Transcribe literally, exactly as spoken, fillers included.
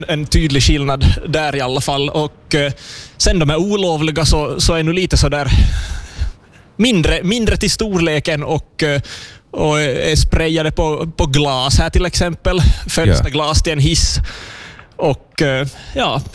en tydlig skillnad där i alla fall. Och eh, sen de är olovliga så, så är nu lite så där mindre, mindre till storleken och, och är sprayade på, på glas här till exempel. Fönsterglas till en hiss. Och ja,